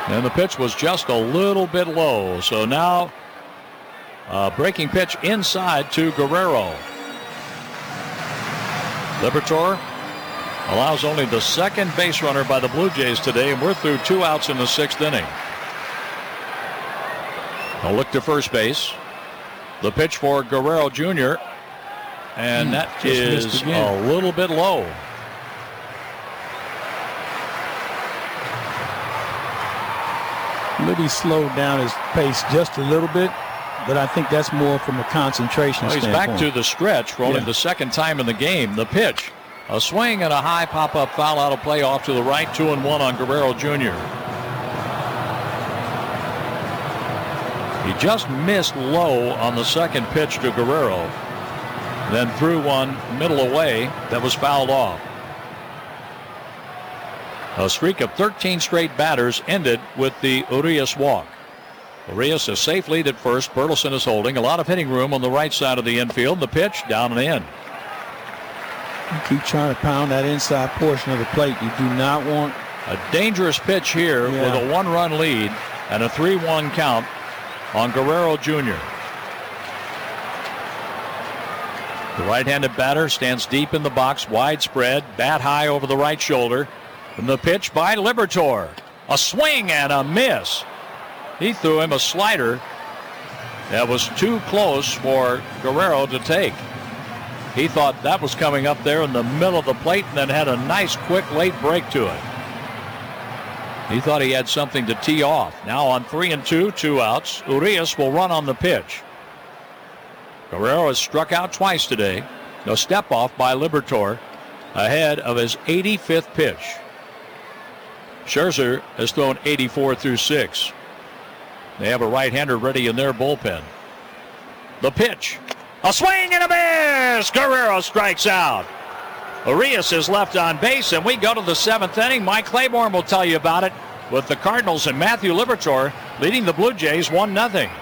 And the pitch was just a little bit low. So now breaking pitch inside to Guerrero. Liberatore allows only the second base runner by the Blue Jays today, and we're through 2 outs in the 6th inning. A look to first base. The pitch for Guerrero Jr. And that is a little bit low. Libby slowed down his pace just a little bit, but I think that's more from a concentration standpoint. He's back to the stretch for only the second time in the game. The pitch, a swing and a high pop-up foul out of play off to the right, 2-1 on Guerrero Jr. He just missed low on the second pitch to Guerrero, then threw one middle away that was fouled off. A streak of 13 straight batters ended with the Urias walk. Urias a safe lead at first. Burleson is holding. A lot of hitting room on the right side of the infield. The pitch down and in. You keep trying to pound that inside portion of the plate. You do not want a dangerous pitch here with a 1-run lead and a 3-1 count on Guerrero Jr. The right-handed batter stands deep in the box, widespread, bat high over the right shoulder. And the pitch by Liberatore. A swing and a miss. He threw him a slider that was too close for Guerrero to take. He thought that was coming up there in the middle of the plate and then had a nice quick late break to it. He thought he had something to tee off. Now on 3-2, 2 outs. Urias will run on the pitch. Guerrero has struck out twice today. No step off by Liberatore ahead of his 85th pitch. Scherzer has thrown 84 through 6. They have a right-hander ready in their bullpen. The pitch. A swing and a miss. Guerrero strikes out. Urias is left on base, and we go to the 7th inning. Mike Claiborne will tell you about it with the Cardinals and Matthew Liberatore leading the Blue Jays 1-0.